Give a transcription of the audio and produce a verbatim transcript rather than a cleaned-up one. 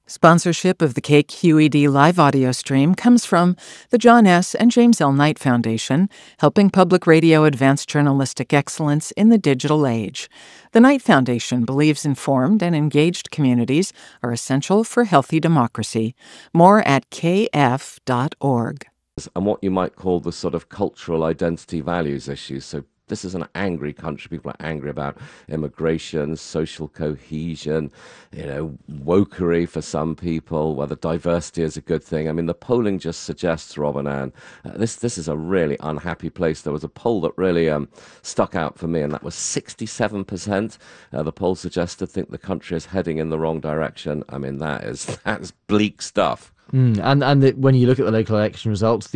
Sponsorship of the K Q E D live audio stream comes from the John S. and James L. Knight Foundation, helping public radio advance journalistic excellence in the digital age. The Knight Foundation believes informed and engaged communities are essential for healthy democracy. More at k f dot org. And what you might call the sort of cultural identity values issues. So this is an angry country. People are angry about immigration, social cohesion, you know, wokery for some people, whether diversity is a good thing. I mean, the polling just suggests, Rob and Anne, uh, this, this is a really unhappy place. There was a poll that really um, stuck out for me, and that was sixty-seven percent. Uh, the poll suggested think the country is heading in the wrong direction. I mean, that is, that's bleak stuff. Mm, and and the, when you look at the local election results,